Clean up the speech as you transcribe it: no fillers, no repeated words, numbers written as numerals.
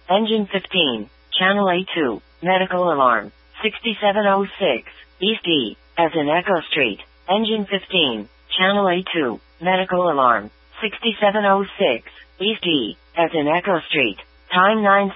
Engine 15, Channel A2, medical alarm. 6706, East E, as in Echo Street. Engine 15, Channel A2, medical alarm. 6706, East E, as in Echo Street. Time 9